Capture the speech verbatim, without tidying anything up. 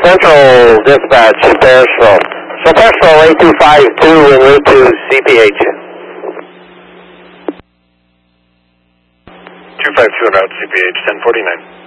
Central Dispatch, Parisville. So Parisville eight two five two en route to C P H. two five two en route C P H, ten forty-nine.